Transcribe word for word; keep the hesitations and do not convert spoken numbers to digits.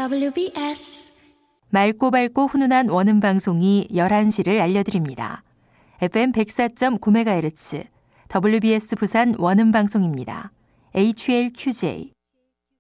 더블유비에스 맑고 밝고 훈훈한 원음 방송이 열한 시를 알려드립니다. 에프엠 백사 점 구 메가헤르츠 더블유비에스 부산 원음 방송입니다. 에이치엘큐제이